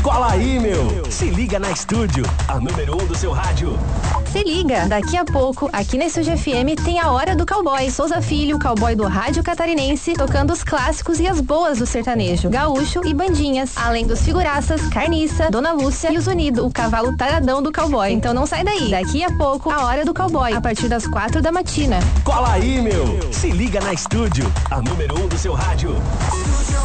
Cola aí, meu. Se liga na Estúdio, a número 1 do seu rádio. Se liga, daqui a pouco, aqui na Estúdio FM tem a Hora do Cowboy. Souza Filho, cowboy do rádio catarinense, tocando os clássicos e as boas do sertanejo, gaúcho e bandinhas. Além dos figuraças, Carniça, Dona Lúcia e o Zunido, o cavalo taradão do cowboy. Então não sai daí, daqui a pouco, a Hora do Cowboy, a partir das 4 da matina. Cola aí, meu. Se liga na Estúdio, a número 1 do seu rádio.